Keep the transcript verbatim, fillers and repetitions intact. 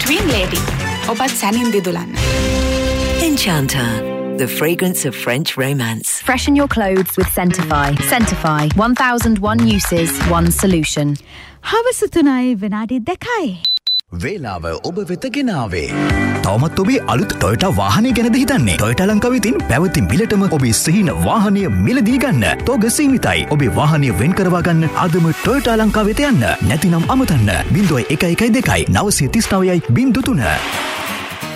Twin Lady. ඔබත් සැනින් දිදුලන්න. Enchanter, the fragrance of French romance. Freshen your clothes with Scentify. Scentify, one thousand one uses, one solution. හවස තුනයි විනාඩි දෙකයි. වේලාව ඔබ වෙත ගෙනාවේ. තවමත් ඔබේ අලුත් ටොයොටා වාහනය ගැනද හිතන්නේ? ටොයොටා ලංකාවේ තියෙන පැවති මිලටම ඔබේ සිහින වාහනය මිලදී ගන්න. තෝග සීමිතයි. ඔබේ වාහනය වෙන් කරවා ගන්න අදම ටොයොටා ලංකාවට යන්න. නැතිනම් අමතන්න. ज़ीरो एक एक दो नौ तीस नौ ज़ीरो तीन